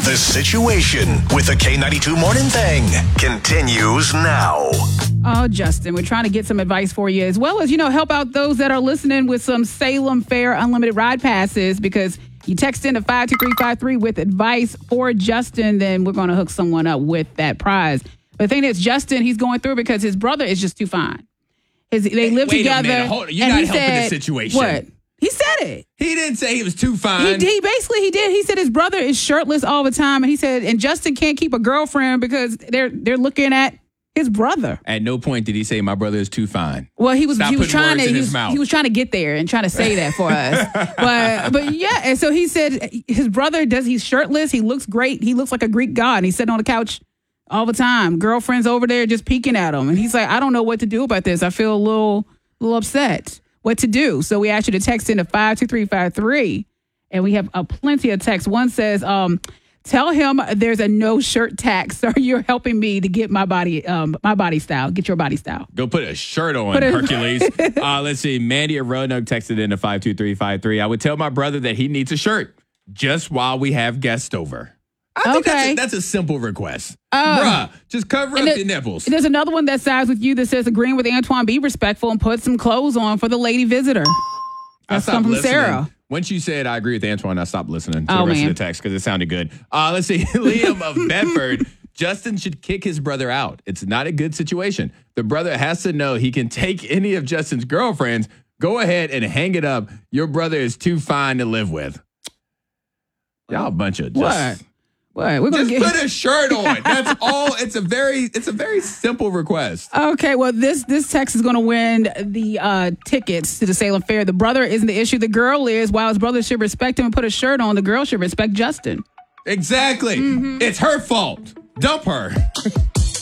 The Situation with the K92 Morning Thing continues now. Oh, Justin, we're trying to get some advice for you, as well as, help out those that are listening with some Salem Fair unlimited ride passes, because you text in to 52353 with advice for Justin, then we're going to hook someone up with that prize. But the thing is, Justin, he's going through because his brother is just too fine. They live together. You're not helping the situation. What? He said it. He didn't say he was too fine. He did. He said his brother is shirtless all the time, and he said, and Justin can't keep a girlfriend because they're looking at his brother. At no point did he say my brother is too fine. Well, he was trying to get there and trying to say that for us. But yeah, and so he said his brother he's shirtless, he looks great, he looks like a Greek god, and he's sitting on the couch all the time. Girlfriend's over there just peeking at him, and he's like, I don't know what to do about this. I feel a little upset. What to do? So we asked you to text in to 52353, and we have plenty of texts. One says, tell him there's a no shirt tax, so you're helping me to get my body style. Get your body style. Go put a shirt on, Hercules. Let's see. Mandy at Roanoke texted in to 52353. I would tell my brother that he needs a shirt just while we have guests over. I think that's a simple request. Bruh, just cover up your nipples. There's another one that sides with you that says, agreeing with Antoine, be respectful and put some clothes on for the lady visitor. That's come from Sarah. Once you said I agree with Antoine, I stopped listening to the rest of the text because it sounded good. Let's see. Liam of Bedford. Justin should kick his brother out. It's not a good situation. The brother has to know he can take any of Justin's girlfriends. Go ahead and hang it up. Your brother is too fine to live with. Y'all a bunch of just... What? Just put a shirt on. That's all. It's a very simple request. Okay, well, this text is going to win the tickets to the Salem Fair. The brother isn't the issue. The girl is. While his brother should respect him and put a shirt on, the girl should respect Justin. Exactly. Mm-hmm. It's her fault. Dump her.